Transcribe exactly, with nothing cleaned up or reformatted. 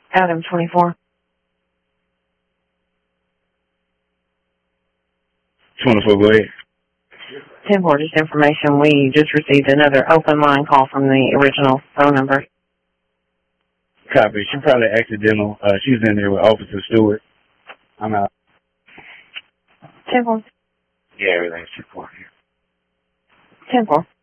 Adam twenty-four. twenty-four, go ahead. ten four, just information. We just received another open line call from the original phone number. Copy. She probably accidental. Uh, she's in there with Officer Stewart. I'm out. ten four. Yeah, everything's report here. ten four.